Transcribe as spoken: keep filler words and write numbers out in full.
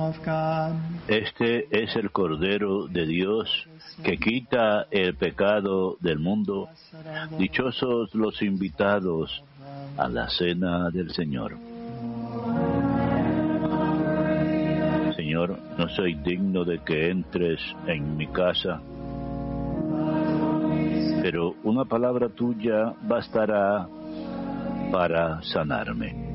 Este es el Cordero de Dios que quita el pecado del mundo. Dichosos los invitados a la cena del Señor. Señor, no soy digno de que entres en mi casa, pero una palabra tuya bastará para sanarme.